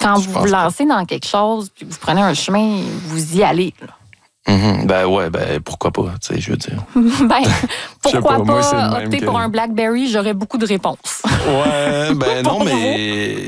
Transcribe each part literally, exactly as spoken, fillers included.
Quand vous vous lancez pas. Dans quelque chose, puis vous prenez un chemin, vous y allez. Là. Mm-hmm. Ben ouais, ben pourquoi pas, tu sais, je veux dire. ben, pourquoi pas, pas moi, opter que... pour un BlackBerry, j'aurais beaucoup de réponses. Ouais, ben non, mais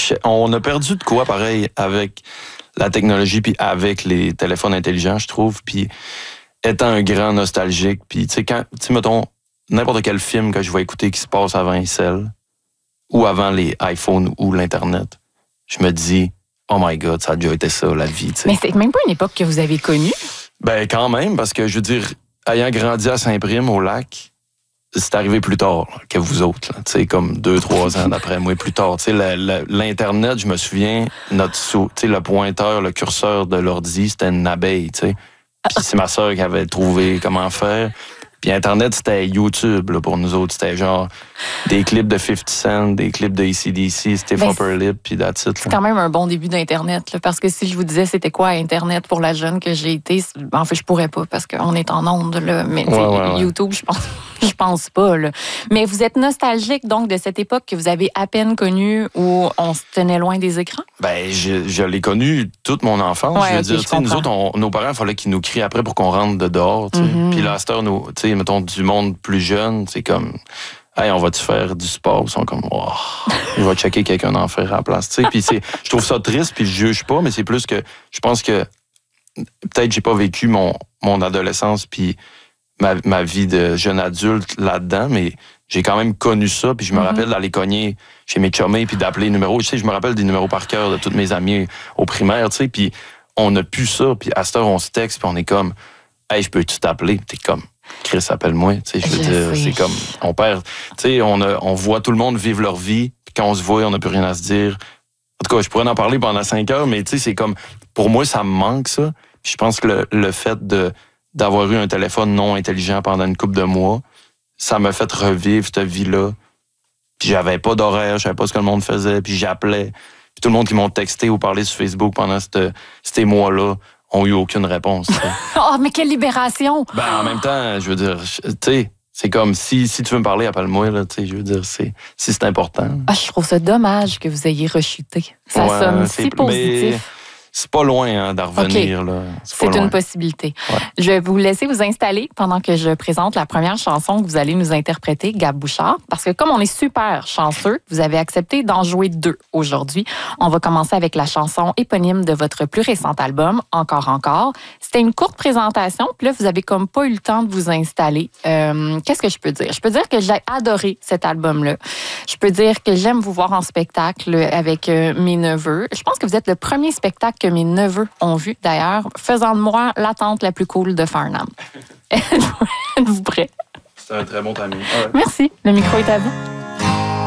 on a perdu de quoi pareil avec la technologie puis avec les téléphones intelligents, je trouve, puis étant un grand nostalgique, puis tu sais, quand, tu sais, mettons, n'importe quel film que je vais écouter qui se passe avant les cell ou avant les iPhones ou l'Internet, je me dis, oh my God, ça a déjà été ça, la vie, tu sais. Mais c'est même pas une époque que vous avez connue. Ben, quand même, parce que, je veux dire, ayant grandi à Saint-Prime, au lac, c'est arrivé plus tard là, que vous autres, tu sais, comme deux, trois ans d'après moi, plus tard. Tu sais, l'Internet, je me souviens, notre sou, tu sais, le pointeur, le curseur de l'ordi, c'était une abeille, tu sais. Puis c'est ma sœur qui avait trouvé comment faire. Puis Internet, c'était YouTube, là, pour nous autres. C'était genre des clips de cinquante Cent, des clips de A C D C, Stiff ben, Upper Lip, puis that's it. C'est quand même un bon début d'Internet, là, parce que si je vous disais c'était quoi Internet pour la jeune que j'ai été, en fait, je pourrais pas, parce qu'on est en onde, là. Mais ouais, ouais, ouais. YouTube, je pense, je pense pas, là. Mais vous êtes nostalgique, donc, de cette époque que vous avez à peine connue, où on se tenait loin des écrans? Ben, je, je l'ai connue toute mon enfance. Ouais, je veux okay, dire, je nous autres, on, nos parents, il fallait qu'ils nous crient après pour qu'on rentre de dehors, tu sais. Mm-hmm. Puis là, à cette heure, nous, tu sais, mettons, du monde plus jeune, c'est comme, hey, on va-tu faire du sport? Ils sont comme, oh, je vais checker quelqu'un d'en faire à la place, tu sais. Puis c'est, je trouve ça triste, puis je juge pas, mais c'est plus que, je pense que, peut-être j'ai pas vécu mon, mon adolescence, puis ma, ma vie de jeune adulte là-dedans, mais j'ai quand même connu ça, puis je me mm-hmm. rappelle d'aller cogner chez mes chummés, puis d'appeler les numéros. Tu sais, je me rappelle des numéros par cœur de tous mes amis au primaire, tu sais, puis on a pu ça, puis à cette heure, on se texte, puis on est comme, hey, je peux-tu t'appeler? Puis t'es comme, Chris, appelle-moi, tu sais, je veux je dire, sais. C'est comme, on perd, tu sais, on, a, on voit tout le monde vivre leur vie, puis quand on se voit, on n'a plus rien à se dire. En tout cas, je pourrais en parler pendant cinq heures, mais tu sais, c'est comme, pour moi, ça me manque, ça. Puis je pense que le, le fait de, d'avoir eu un téléphone non intelligent pendant une couple de mois, ça m'a fait revivre cette vie-là. Puis j'avais pas d'horaire, je savais pas ce que le monde faisait, puis j'appelais. Puis tout le monde qui m'ont texté ou parlé sur Facebook pendant cette, ces mois-là, ont eu aucune réponse. Oh, mais quelle libération! Ben, en même temps, je veux dire, tu sais, c'est comme si, si tu veux me parler, appelle-moi, là, tu sais, je veux dire, c'est, si c'est important. Ah, je trouve ça dommage que vous ayez rechuté. Ça ouais, sonne si positif. Mais c'est pas loin hein, d'en revenir. Okay. Là. C'est, c'est une possibilité. Ouais. Je vais vous laisser vous installer pendant que je présente la première chanson que vous allez nous interpréter, Gab Bouchard, parce que comme on est super chanceux, vous avez accepté d'en jouer deux aujourd'hui. On va commencer avec la chanson éponyme de votre plus récent album, Encore Encore. C'était une courte présentation, puis là, vous avez comme pas eu le temps de vous installer. Euh, qu'est-ce que je peux dire? Je peux dire que j'ai adoré cet album-là. Je peux dire que j'aime vous voir en spectacle avec euh, mes neveux. Je pense que vous êtes le premier spectacle que mes neveux ont vu, d'ailleurs, faisant de moi l'attente la plus cool de Farnham. Êtes-vous prêts? C'est un très bon timing. Ouais. Merci. Le micro est à vous.